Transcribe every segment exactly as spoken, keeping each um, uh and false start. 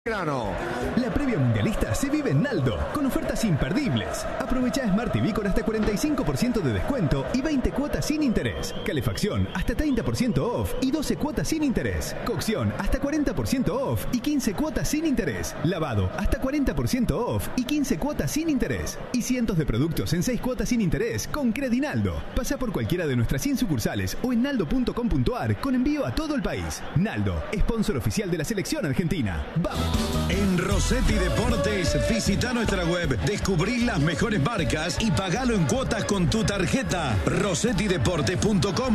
Grano. La previa mundialista se vive en Naldo, con ofertas imperdibles. Aprovecha Smart T V con hasta cuarenta y cinco por ciento de descuento y veinte cuotas sin interés. Calefacción hasta treinta por ciento off y doce cuotas sin interés. Cocción hasta cuarenta por ciento off y quince cuotas sin interés. Lavado hasta cuarenta por ciento off y quince cuotas sin interés. Y cientos de productos en seis cuotas sin interés con Credinaldo. Pasa por cualquiera de nuestras cien sucursales o en naldo punto com punto ar con envío a todo el país. Naldo, sponsor oficial de la selección argentina. ¡Vamos! En Rossetti Deportes, visita nuestra web, descubrí las mejores marcas y pagalo en cuotas con tu tarjeta. rossetti deportes punto com.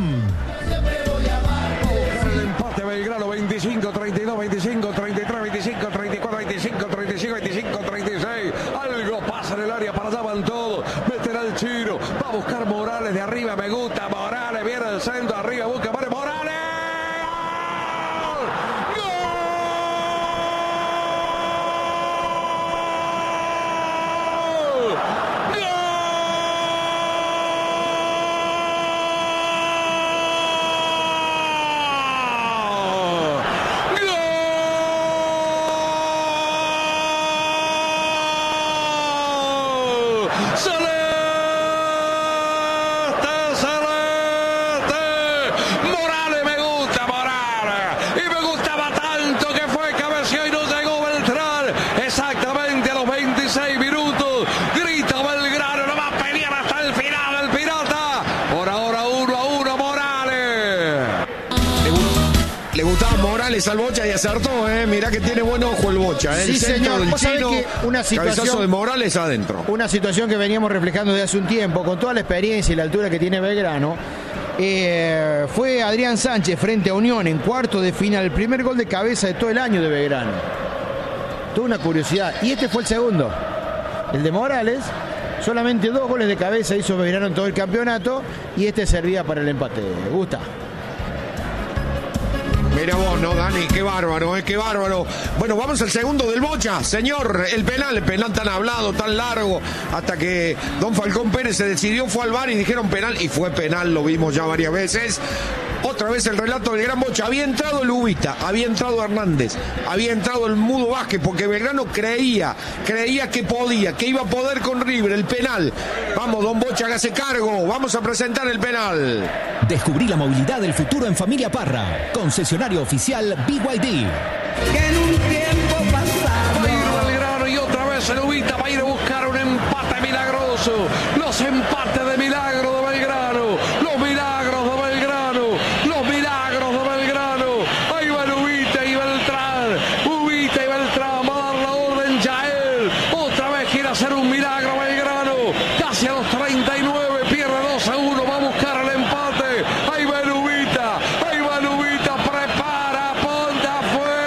El empate Belgrano veinticinco, treinta y dos, veinticinco, treinta y tres, veinticinco, treinta y cuatro, veinticinco, treinta y cinco, veinticinco, treinta y seis. Algo pasa en el área, para allá van todos. Meterá el Chino, va a buscar Morales de arriba, me gusta Morales, viene el centro, arriba busca Morales. ¡Morales! Al Bocha y acertó, eh. Mirá que tiene buen ojo el Bocha, eh. Sí, el señor. del Chino, que una situación, cabezazo de Morales adentro. Una situación que veníamos reflejando desde hace un tiempo, con toda la experiencia y la altura que tiene Belgrano. Eh, fue Adrián Sánchez frente a Unión en cuarto de final, el primer gol de cabeza de todo el año de Belgrano. Toda una curiosidad. Y este fue el segundo, el de Morales. Solamente dos goles de cabeza hizo Belgrano en todo el campeonato y este servía para el empate. Gusta. Mira vos, ¿no, Dani? Qué bárbaro, ¿eh? Qué bárbaro. Bueno, vamos al segundo del Bocha. Señor, el penal, el penal tan hablado, tan largo, hasta que don Falcón Pérez se decidió, fue al V A R y dijeron penal, y fue penal, lo vimos ya varias veces. Otra vez el relato del gran Bocha. Había entrado Lubita, había entrado Hernández, había entrado el Mudo Vázquez, porque Belgrano creía, creía que podía, que iba a poder con River, el penal. Vamos, don Bocha, hágase cargo, vamos a presentar el penal. Descubrí la movilidad del futuro en Familia Parra, concesionario oficial B Y D. Que en un tiempo pasado va a ir Belgrano y otra vez Lubita va a ir a buscar un empate milagroso. Los empates de milagro de Belgrano, los milagros de Belgrano, los milagros de Belgrano. Ahí va Lubita y Beltrán, Lubita y Beltrán, va a dar la orden Yael. Otra vez quiere hacer un milagro Belgrano, casi a los treinta y nueve, pierde dos a uno, va a buscar el empate. Ahí va Lubita, ahí va Lubita, prepara, ponta, fue.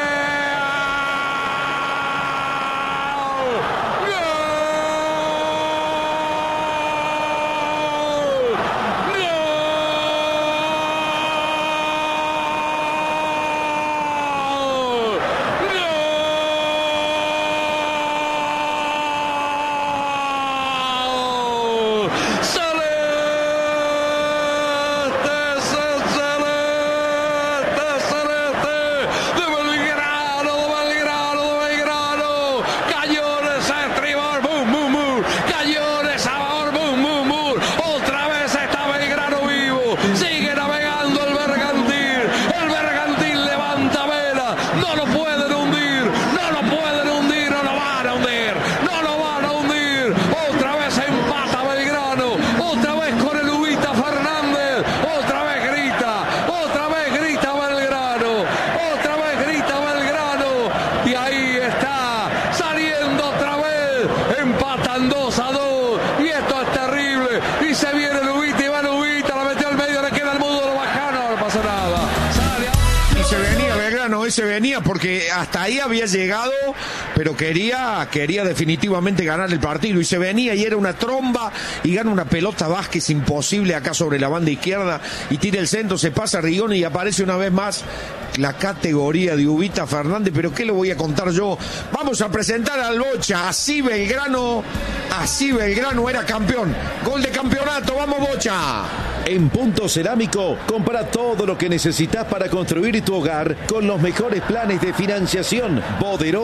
Se venía porque hasta ahí había llegado, pero quería quería definitivamente ganar el partido y se venía y era una tromba y gana una pelota Vázquez imposible acá sobre la banda izquierda y tira el centro, se pasa a Rigoni y aparece una vez más la categoría de Ubita Fernández. Pero qué le voy a contar yo, vamos a presentar al Bocha. Así Belgrano, así Belgrano era campeón, gol de campeonato, vamos Bocha. En Punto Cerámico, compra todo lo que necesitas para construir tu hogar con los mejores planes de financiación. Poderoso